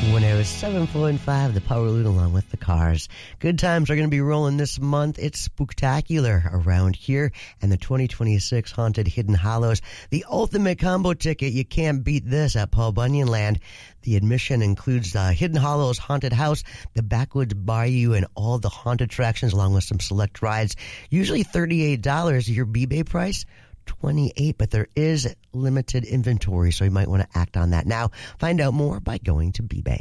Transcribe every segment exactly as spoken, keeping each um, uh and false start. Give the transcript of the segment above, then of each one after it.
When it was seven, four, and five, the Power Loon along with the Cars. Good times are going to be rolling this month. It's spooktacular around here, and the twenty twenty-six Haunted Hidden Hollows, the ultimate combo ticket. You can't beat this at Paul Bunyan Land. The admission includes the Hidden Hollows Haunted House, the Backwoods Bayou, and all the haunted attractions, along with some select rides. Usually thirty-eight dollars. Your B-Bay price, twenty-eight dollars, but there is limited inventory, so you might want to act on that now. Find out more by going to B-Bay.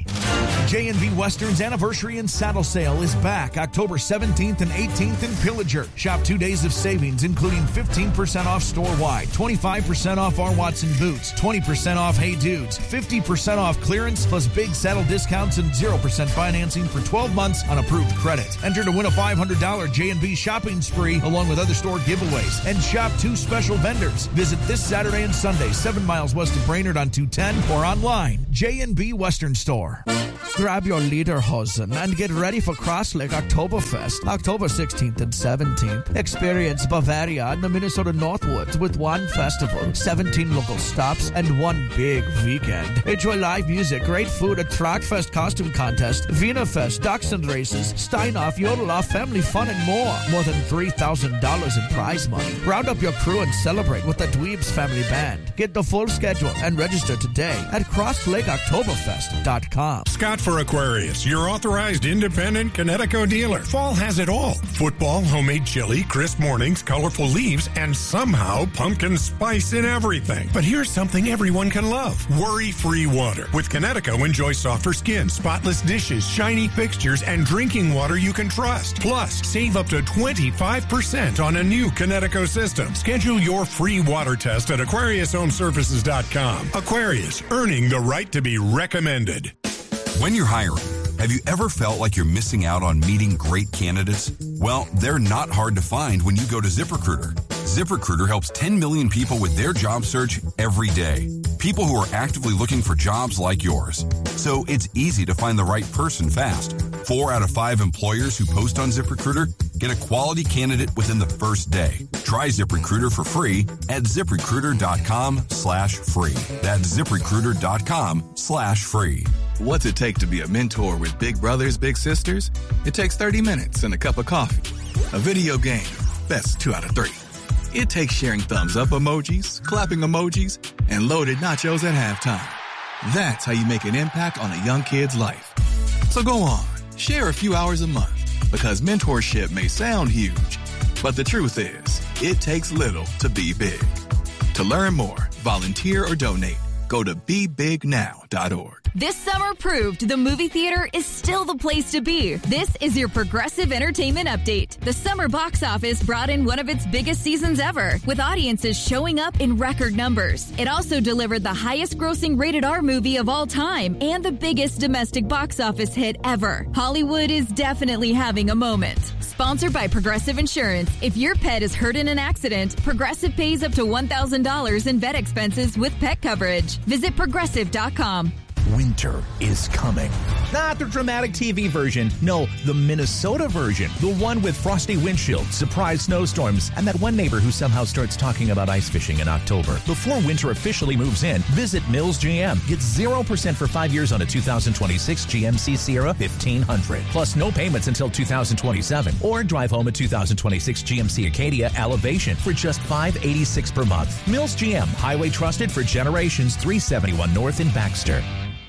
J and B Western's Anniversary and Saddle Sale is back October seventeenth and eighteenth in Pillager. Shop two days of savings, including fifteen percent off store-wide, twenty-five percent off our Watson boots, twenty percent off Hey Dudes, fifty percent off clearance, plus big saddle discounts and zero percent financing for twelve months on approved credit. Enter to win a five hundred dollars J and B shopping spree along with other store giveaways, and shop two special vendors. Visit this Saturday and Sunday, seven miles west of Brainerd on two ten, or online, J and B Western Store. Grab your lederhosen and get ready for Cross Lake Oktoberfest, October sixteenth and seventeenth. Experience Bavaria and the Minnesota Northwoods with one festival, seventeen local stops, and one big weekend. Enjoy live music, great food, a Trackfest costume contest, Wiener Fest, Dachshund races, Steinoff, Yodeloff, family fun, and more. More than three thousand dollars in prize money. Round up your crew and celebrate with the Dweebs Family Band. Get the full schedule and register today at cross lake oktoberfest dot com. Scott for Aquarius, your authorized independent Connecticut dealer. Fall has it all. Football, homemade chili, crisp mornings, colorful leaves, and somehow pumpkin spice in everything. But here's something everyone can love. Worry-free water. With Connecticut, enjoy softer skin, spotless dishes, shiny fixtures, and drinking water you can trust. Plus, save up to twenty-five percent on a new Connecticut system. Schedule your free water test at aquarius home services dot com. Aquarius, earning the right to be recommended. When you're hiring, have you ever felt like you're missing out on meeting great candidates? Well, they're not hard to find when you go to ZipRecruiter. ZipRecruiter helps ten million people with their job search every day. People who are actively looking for jobs like yours. So it's easy to find the right person fast. Four out of five employers who post on ZipRecruiter get a quality candidate within the first day. Try ZipRecruiter for free at ZipRecruiter.com slash free. That's ZipRecruiter.com slash free. What's it take to be a mentor with big brothers, big sisters? It takes thirty minutes and a cup of coffee. A video game, best two out of three. It takes sharing thumbs up emojis, clapping emojis, and loaded nachos at halftime. That's how you make an impact on a young kid's life. So go on, share a few hours a month, because mentorship may sound huge, but the truth is, it takes little to be big. To learn more, volunteer, or donate, go to be big now dot org. This summer proved the movie theater is still the place to be. This is your Progressive Entertainment Update. The summer box office brought in one of its biggest seasons ever, with audiences showing up in record numbers. It also delivered the highest grossing rated R movie of all time and the biggest domestic box office hit ever. Hollywood is definitely having a moment. Sponsored by Progressive Insurance. If your pet is hurt in an accident, Progressive pays up to one thousand dollars in vet expenses with pet coverage. Visit progressive dot com. Winter is coming. Not the dramatic T V version. No, the Minnesota version. The one with frosty windshields, surprise snowstorms, and that one neighbor who somehow starts talking about ice fishing in October. Before winter officially moves in, visit Mills G M. Get zero percent for five years on a two thousand twenty-six G M C Sierra fifteen hundred. Plus no payments until two thousand twenty-seven. Or drive home a two thousand twenty-six G M C Acadia Elevation for just five hundred eighty-six dollars per month. Mills G M, highway trusted for generations, three seventy-one North in Baxter.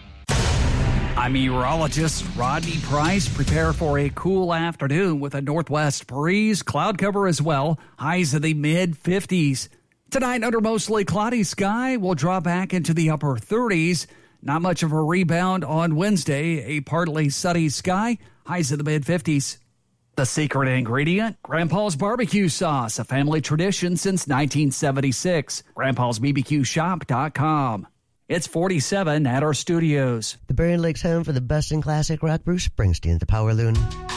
I'm meteorologist Rodney Price. Prepare for a cool afternoon with a northwest breeze, cloud cover as well, highs in the mid fifties. Tonight, under mostly cloudy sky, we'll drop back into the upper thirties. Not much of a rebound on Wednesday, a partly sunny sky, highs in the mid fifties. The secret ingredient, Grandpa's barbecue sauce, a family tradition since nineteen seventy-six. grandpas b b q shop dot com. It's forty-seven at our studios. The Berrien Lakes home for the best in classic rock, Bruce Springsteen, the Power Loon.